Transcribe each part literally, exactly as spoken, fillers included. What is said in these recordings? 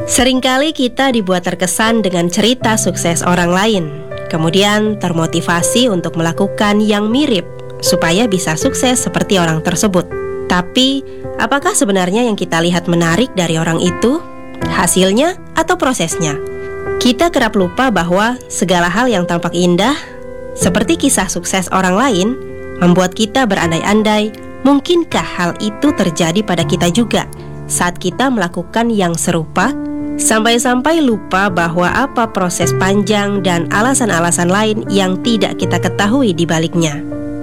Seringkali kita dibuat terkesan dengan cerita sukses orang lain, kemudian termotivasi untuk melakukan yang mirip supaya bisa sukses seperti orang tersebut. Tapi, apakah sebenarnya yang kita lihat menarik dari orang itu? Hasilnya atau prosesnya? Kita kerap lupa bahwa segala hal yang tampak indah, seperti kisah sukses orang lain, membuat kita berandai-andai, mungkinkah hal itu terjadi pada kita juga saat kita melakukan yang serupa? Sampai-sampai lupa bahwa apa proses panjang dan alasan-alasan lain yang tidak kita ketahui di baliknya.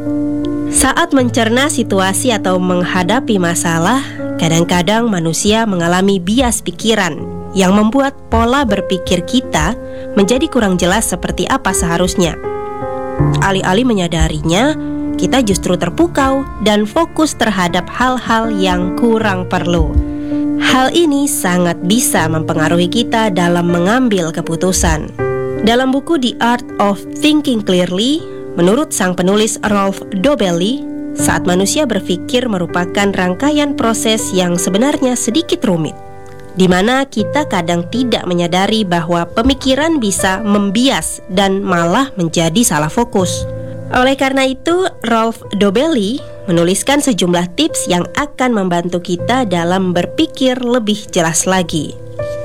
Saat mencerna situasi atau menghadapi masalah, kadang-kadang manusia mengalami bias pikiran yang membuat pola berpikir kita menjadi kurang jelas seperti apa seharusnya. Alih-alih menyadarinya, kita justru terpukau dan fokus terhadap hal-hal yang kurang perlu. Hal ini sangat bisa mempengaruhi kita dalam mengambil keputusan. Dalam buku The Art of Thinking Clearly, menurut sang penulis Rolf Dobelli, saat manusia berpikir merupakan rangkaian proses yang sebenarnya sedikit rumit, di mana kita kadang tidak menyadari bahwa pemikiran bisa membias dan malah menjadi salah fokus. Oleh karena itu, Rolf Dobelli menuliskan sejumlah tips yang akan membantu kita dalam berpikir lebih jelas lagi.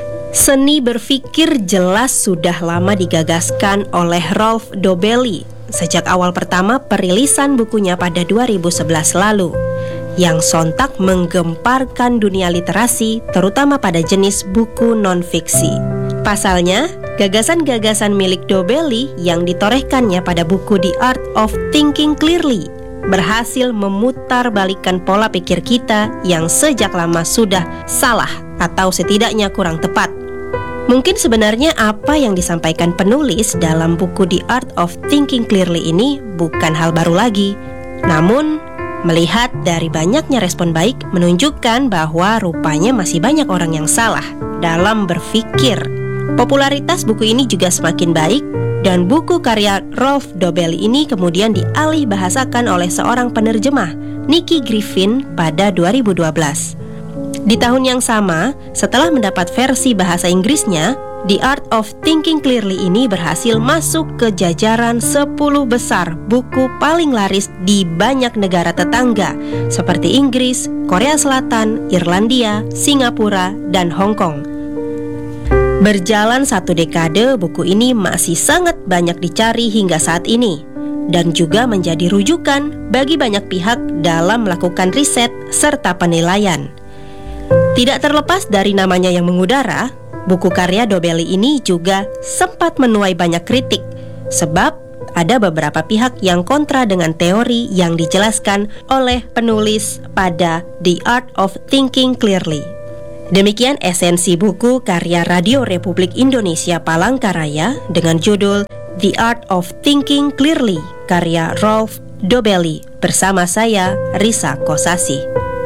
Seni berpikir jelas sudah lama digagaskan oleh Rolf Dobelli sejak awal pertama perilisan bukunya pada dua ribu sebelas lalu, yang sontak menggemparkan dunia literasi, terutama pada jenis buku non-fiksi. Pasalnya, gagasan-gagasan milik Dobelli yang ditorehkannya pada buku The Art of Thinking Clearly berhasil memutarbalikkan pola pikir kita yang sejak lama sudah salah atau setidaknya kurang tepat. Mungkin sebenarnya apa yang disampaikan penulis dalam buku The Art of Thinking Clearly ini bukan hal baru lagi. Namun, melihat dari banyaknya respon baik menunjukkan bahwa rupanya masih banyak orang yang salah dalam berpikir. Popularitas buku ini juga semakin baik, dan buku karya Rolf Dobelli ini kemudian dialih bahasakan oleh seorang penerjemah, Nikki Griffin, pada dua ribu dua belas. Di tahun yang sama, setelah mendapat versi bahasa Inggrisnya, The Art of Thinking Clearly ini berhasil masuk ke jajaran sepuluh besar buku paling laris di banyak negara tetangga seperti Inggris, Korea Selatan, Irlandia, Singapura, dan Hong Kong. Berjalan satu dekade, buku ini masih sangat banyak dicari hingga saat ini, dan juga menjadi rujukan bagi banyak pihak dalam melakukan riset serta penilaian. Tidak terlepas dari namanya yang mengudara, buku karya Dobelli ini juga sempat menuai banyak kritik, sebab ada beberapa pihak yang kontra dengan teori yang dijelaskan oleh penulis pada The Art of Thinking Clearly. Demikian esensi buku karya Radio Republik Indonesia Palangkaraya dengan judul The Art of Thinking Clearly, karya Rolf Dobelli, bersama saya, Risa Kosasi.